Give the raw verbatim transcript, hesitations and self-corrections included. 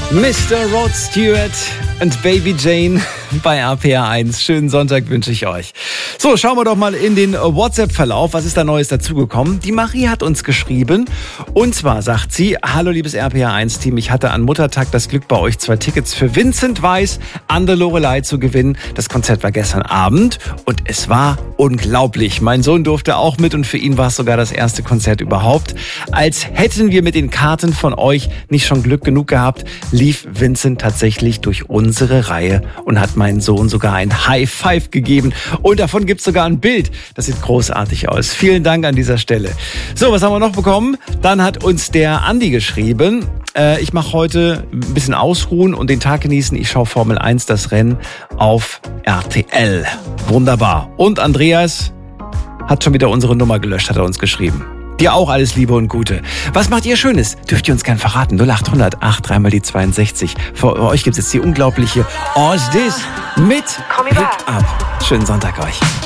Mister Rod Stewart und Baby Jane bei R P R eins. Schönen Sonntag wünsche ich euch. So, schauen wir doch mal in den WhatsApp-Verlauf. Was ist da Neues dazugekommen? Die Marie hat uns geschrieben. Und zwar sagt sie: Hallo liebes R P R eins Team, ich hatte an Muttertag das Glück, bei euch zwei Tickets für Vincent Weiss an der Loreley zu gewinnen. Das Konzert war gestern Abend und es war unglaublich. Mein Sohn durfte auch mit und für ihn war es sogar das erste Konzert überhaupt. Als hätten wir mit den Karten von euch nicht schon Glück genug gehabt, lief Vincent tatsächlich durch unsere Reihe und hat meinen Sohn sogar ein High Five gegeben. Und davon gibt es sogar ein Bild. Das sieht großartig aus. Vielen Dank an dieser Stelle. So, was haben wir noch bekommen? Dann hat uns der Andi geschrieben: äh, Ich mache heute ein bisschen ausruhen und den Tag genießen. Ich schaue Formel eins, das Rennen auf R T L. Wunderbar. Und Andreas hat schon wieder unsere Nummer gelöscht, hat er uns geschrieben. Dir auch alles Liebe und Gute. Was macht ihr Schönes? Dürft ihr uns gern verraten. null acht hundert acht drei mal die zweiundsechzig. Für euch gibt es jetzt die unglaubliche All's This mit Pick Up. Schönen Sonntag euch.